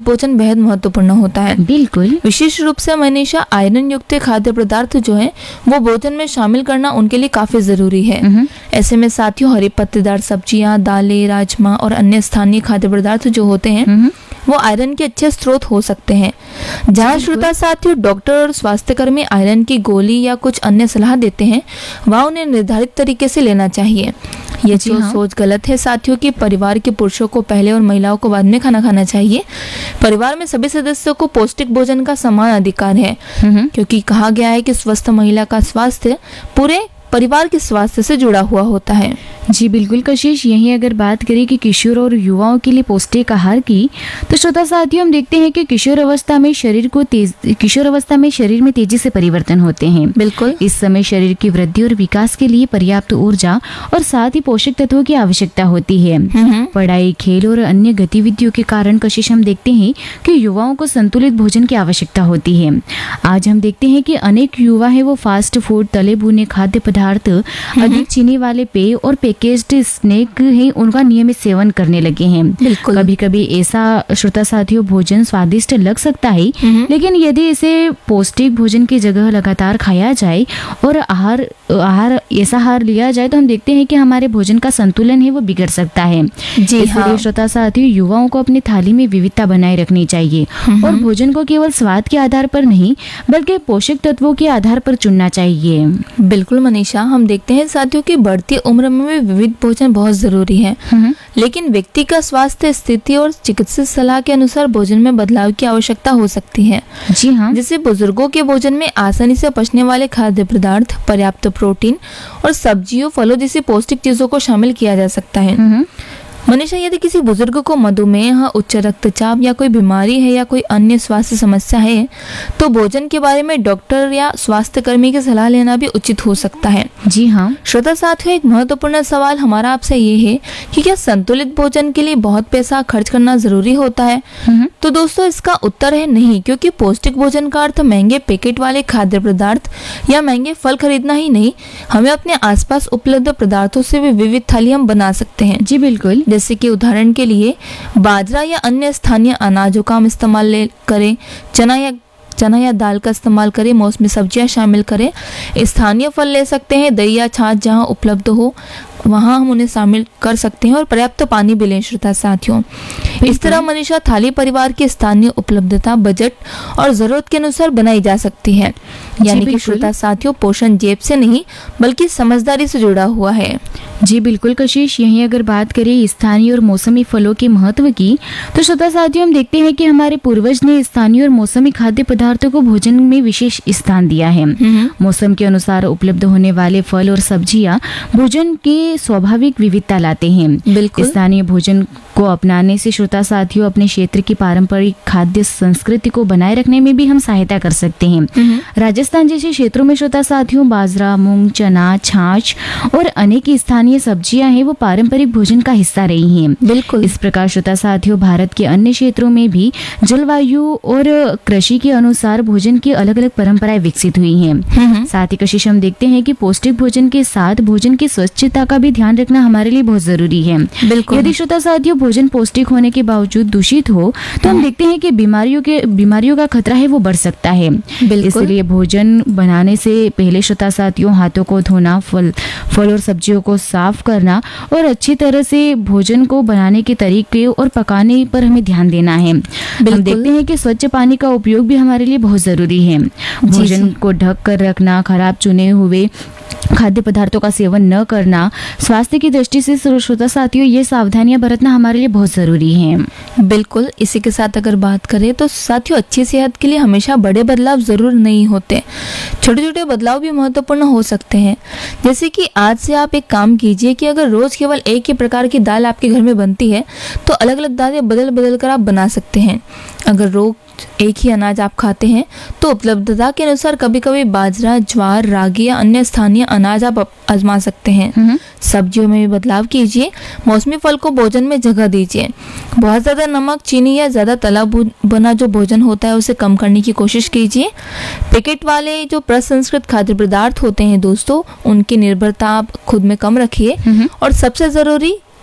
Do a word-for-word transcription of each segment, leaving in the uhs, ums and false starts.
भोजन बेहद महत्वपूर्ण होता है। बिल्कुल। विशेष रूप से मनीषा आयरन युक्त खाद्य पदार्थ जो है वो भोजन में शामिल करना उनके लिए काफी जरूरी है। ऐसे में साथियों हरी पत्तेदार सब्जियां, दालें, राजमा और अन्य स्थानीय खाद्य पदार्थ जो होते हैं वो आयरन के अच्छे स्रोत हो सकते हैं। जहाँ श्रोता साथियों डॉक्टर और स्वास्थ्यकर्मी आयरन की गोली या कुछ अन्य सलाह देते हैं वहाँ उन्हें निर्धारित तरीके से लेना चाहिए। ये जो हाँ। सोच गलत है साथियों कि परिवार के पुरुषों को पहले और महिलाओं को बाद में खाना खाना चाहिए। परिवार में सभी सदस्यों को पौष्टिक भोजन का समान अधिकार है, क्योंकि कहा गया है कि स्वस्थ महिला का स्वास्थ्य पूरे परिवार के स्वास्थ्य से जुड़ा हुआ होता है। जी बिल्कुल कशिश, यही अगर बात करें कि किशोर और युवाओं के लिए पौष्टिक आहार की, तो श्रोता साथियों हम देखते हैं कि किशोर अवस्था में शरीर को तेज किशोर अवस्था में शरीर में तेजी से परिवर्तन होते हैं। बिल्कुल। इस समय शरीर की वृद्धि और विकास के लिए पर्याप्त ऊर्जा और साथ ही पोषक तत्वों की आवश्यकता होती है। पढ़ाई, खेल और अन्य गतिविधियों के कारण कशिश हम देखते हैं कि युवाओं को संतुलित भोजन की आवश्यकता होती है। आज हम देखते हैं कि अनेक युवा है वो फास्ट फूड, तले भुने खाद्य पदार्थ, अधिक चीनी वाले पेय और पैकेज्ड स्नैक है उनका नियमित सेवन करने लगे हैं। कभी कभी ऐसा श्रोता साथियों भोजन स्वादिष्ट लग सकता है, लेकिन यदि इसे पौष्टिक भोजन की जगह लगातार खाया जाए और आहार आहार ऐसा आहार लिया जाए तो हम देखते हैं कि हमारे भोजन का संतुलन है वो बिगड़ सकता है। जी हाँ। श्रोता साथियों युवाओं को अपनी थाली में विविधता बनाए रखनी चाहिए और भोजन को केवल स्वाद के आधार पर नहीं बल्कि पोषक तत्वों के आधार पर चुनना चाहिए। बिल्कुल मनीषा, हम देखते हैं साथियों की बढ़ती उम्र में विविध भोजन बहुत जरूरी है, लेकिन व्यक्ति का स्वास्थ्य स्थिति और चिकित्सक सलाह के अनुसार भोजन में बदलाव की आवश्यकता हो सकती है। जी हाँ। जैसे बुजुर्गों के भोजन में आसानी से पचने वाले खाद्य पदार्थ, पर्याप्त प्रोटीन और सब्जियों, फलों जैसी पौष्टिक चीजों को शामिल किया जा सकता है। मनीषा, यदि किसी बुजुर्ग को मधुमेह, उच्च रक्तचाप या कोई बीमारी है या कोई अन्य स्वास्थ्य समस्या है तो भोजन के बारे में डॉक्टर या स्वास्थ्य कर्मी की सलाह लेना भी उचित हो सकता है। जी हाँ। श्रोता साथियों, एक महत्वपूर्ण सवाल हमारा आपसे ये है कि क्या संतुलित भोजन के लिए बहुत पैसा खर्च करना जरूरी होता है? तो दोस्तों इसका उत्तर है नहीं, क्योंकि पौष्टिक भोजन का अर्थ महंगे पैकेट वाले खाद्य पदार्थ या महंगे फल खरीदना ही नहीं, हमें अपने आसपास उपलब्ध पदार्थों से भी विविध थाली हम बना सकते हैं। जी बिल्कुल। जैसे कि उदाहरण के लिए बाजरा या अन्य स्थानीय अनाजों का हम इस्तेमाल ले करें, चना या चना या दाल का इस्तेमाल करें, मौसमी सब्जियां शामिल करें, स्थानीय फल ले सकते हैं, दही या छाछ जहां उपलब्ध हो वहां हम उन्हें शामिल कर सकते हैं और पर्याप्त पानी भी लें। श्रोता साथियों, इस तरह मनीषा थाली परिवार की स्थानीय उपलब्धता, बजट और जरूरत के अनुसार बनाई जा सकती है। यानी कि श्रोता साथियों पोषण जेब से नहीं बल्कि समझदारी से जुड़ा हुआ है। जी बिल्कुल कशिश, यहीं अगर बात करें स्थानीय और मौसमी फलों के महत्व की, तो श्रोता साथियों हम देखते हैं कि हमारे पूर्वज ने स्थानीय और मौसमी खाद्य पदार्थों को भोजन में विशेष स्थान दिया है। मौसम के अनुसार उपलब्ध होने वाले फल और सब्जियां भोजन के स्वाभाविक विविधता लाते हैं। स्थानीय भोजन को अपनाने से श्रोता साथियों अपने क्षेत्र की पारंपरिक खाद्य संस्कृति को बनाए रखने में भी हम सहायता कर सकते हैं। राजस्थान जैसे क्षेत्रों में श्रोता साथियों बाजरा, मूंग, चना, छाछ और अनेक स्थानीय सब्जियां हैं वो पारंपरिक भोजन का हिस्सा रही हैं। बिल्कुल। इस प्रकार श्रोता साथियों भारत के अन्य क्षेत्रों में भी जलवायु और कृषि के अनुसार भोजन की अलग अलग परंपराएं विकसित हुई हैं। साथ ही कशिश हम देखते हैं कि पौष्टिक भोजन के साथ भोजन की स्वच्छता का भी ध्यान रखना हमारे लिए बहुत जरूरी है। बिल्कुल। यदि श्रोता साथियों भोजन पौष्टिक होने के बावजूद दूषित हो तो हम देखते हैं कि बीमारियों के बीमारियों का खतरा है वो बढ़ सकता है। इसलिए भोजन बनाने से पहले श्रोता साथियों हाथों को धोना, फल फल और सब्जियों को साफ करना और अच्छी तरह से भोजन को बनाने के तरीके और पकाने पर हमें ध्यान देना है। हम देखते हैं कि स्वच्छ पानी का उपयोग भी हमारे लिए बहुत जरूरी है। भोजन को ढक कर रखना, खराब चुने हुए खाद्य पदार्थों का सेवन न करना, स्वास्थ्य की दृष्टि से श्रोता साथियों ये सावधानियां बरतना हमारे लिए बहुत जरूरी है। बिल्कुल। इसी के साथ अगर बात करें तो साथियों अच्छी सेहत के लिए हमेशा बड़े बदलाव जरूर नहीं होते, छोटे छोटे बदलाव भी महत्वपूर्ण हो सकते हैं। जैसे कि आज से आप एक काम कीजिए कि अगर रोज केवल एक ही प्रकार की दाल आपके घर में बनती है तो अलग अलग दालें बदल बदल कर आप बना सकते हैं। अगर रोज एक ही अनाज आप खाते हैं तो उपलब्धता के अनुसार कभी कभी बाजरा, ज्वार, रागी या अन्य स्थानीय अनाज आप आजमा सकते हैं। सब्जियों में भी बदलाव कीजिए, मौसमी फल को भोजन में जगह दीजिए। बहुत ज्यादा नमक, चीनी या ज्यादा तला बना जो भोजन होता है उसे कम करने की कोशिश कीजिए। पैकेट वाले जो प्रसंस्कृत खाद्य पदार्थ होते हैं दोस्तों, उनकी निर्भरता आप खुद में कम रखिए और सबसे जरूरी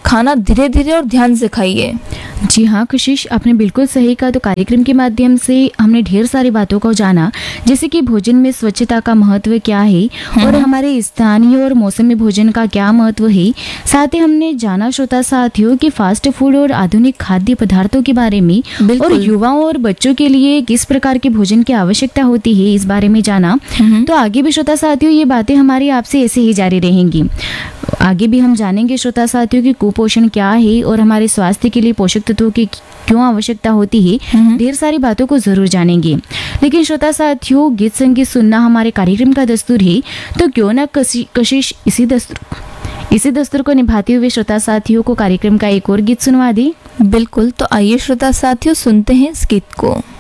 खाना धीरे धीरे और ध्यान से खाइए। जी हाँ कशिश, आपने बिल्कुल सही कहा। तो कार्यक्रम के माध्यम से हमने ढेर सारी बातों को जाना, जैसे कि भोजन में स्वच्छता का महत्व क्या है और हमारे स्थानीय और मौसमी भोजन का क्या महत्व है। साथ ही हमने जाना श्रोता साथियों कि फास्ट फूड और आधुनिक खाद्य पदार्थों के बारे में और युवाओं और बच्चों के लिए किस प्रकार के भोजन की आवश्यकता होती है, इस बारे में जाना। तो आगे भी श्रोता साथियों ये बातें हमारी आपसे ऐसे ही जारी रहेंगी। आगे भी हम जानेंगे श्रोता साथियों कि कुपोषण क्या है और हमारे स्वास्थ्य के लिए पोषक तत्वों की क्यों आवश्यकता होती है। ढेर सारी बातों को जरूर जानेंगे। लेकिन श्रोता साथियों, गीत संगीत सुनना हमारे कार्यक्रम का दस्तूर है, तो क्यों ना कशिश इसी दस्तूर इसी दस्तूर को निभाते हुए श्रोता साथियों को कार्यक्रम का एक और गीत सुनवा दी। बिल्कुल, तो आइए श्रोता साथियों सुनते हैं इस गीत को।